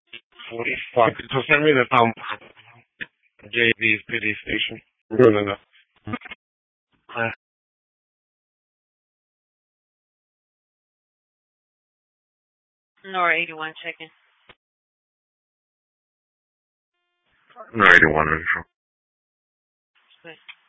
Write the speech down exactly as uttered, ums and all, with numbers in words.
forty-five. So send me the um J V's pity station. No, no, no. Uh, Nor eighty-one checking. no, eighty-one.